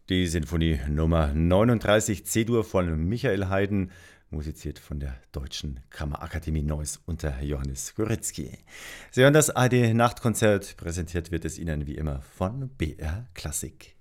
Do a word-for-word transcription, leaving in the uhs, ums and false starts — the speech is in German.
Die Sinfonie Nummer neununddreißig C-Dur von Michael Haydn, musiziert von der Deutschen Kammerakademie Neuss unter Johannes Goretzky. Sie hören das A R D Nachtkonzert, präsentiert wird es Ihnen wie immer von B R Klassik.